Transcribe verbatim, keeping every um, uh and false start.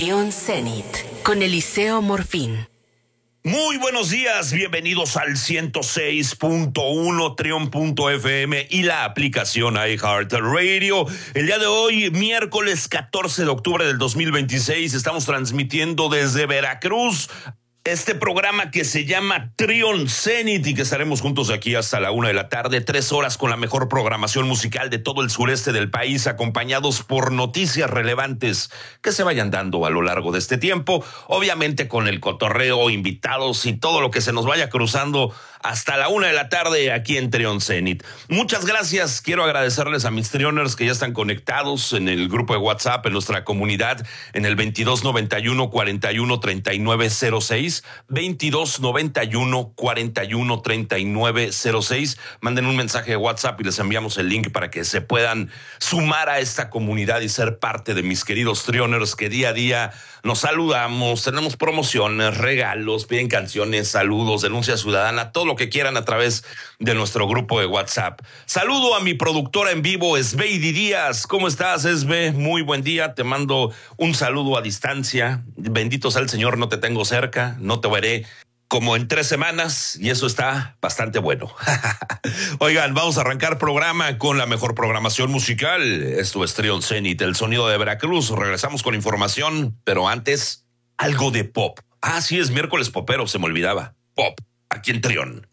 Trión Zenit con Eliseo Morfín. Muy buenos días, bienvenidos al ciento seis punto uno Trión punto F M y la aplicación iHeartRadio. El día de hoy, miércoles catorce de octubre del dos mil veintiséis, estamos transmitiendo desde Veracruz este programa que se llama Trión Zenit y que estaremos juntos aquí hasta la una de la tarde, tres horas con la mejor programación musical de todo el sureste del país, acompañados por noticias relevantes que se vayan dando a lo largo de este tiempo, obviamente con el cotorreo, invitados y todo lo que se nos vaya cruzando hasta la una de la tarde aquí en Trión Zenit. Muchas gracias, quiero agradecerles a mis trioners que ya están conectados en el grupo de WhatsApp, en nuestra comunidad, en el veintidós noventa y uno cuarenta y uno treinta y nueve cero seis, veintidós noventa y uno cuarenta y uno treinta y nueve cero seis. Manden un mensaje de WhatsApp y les enviamos el link para que se puedan sumar a esta comunidad y ser parte de mis queridos trioners que día a día nos saludamos, tenemos promociones, regalos, piden canciones, saludos, denuncia ciudadana, todo lo que quieran a través de nuestro grupo de WhatsApp. Saludo a mi productora en vivo, Esbeidi Díaz. ¿Cómo estás, Esbe? Muy buen día, te mando un saludo a distancia. Bendito sea el Señor, no te tengo cerca, no te veré como en tres semanas y eso está bastante bueno. Oigan, vamos a arrancar programa con la mejor programación musical. Esto es Trión Zenit, el sonido de Veracruz. Regresamos con información, pero antes, algo de pop. Ah, sí, es miércoles popero, se me olvidaba. Pop, aquí en Trión.